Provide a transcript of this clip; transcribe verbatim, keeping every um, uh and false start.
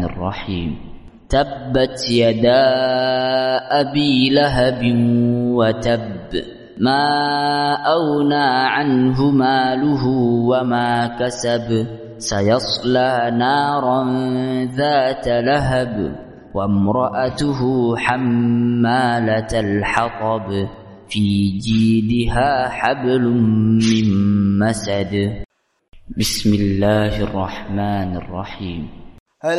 الرحيم. تبت يدا أبي لهب وتب ما أغنى عنه ماله وما كسب سيصلى نارا ذات لهب وامرأته حمالة الحطب في جيدها حبل من مسد. بسم الله الرحمن الرحيم.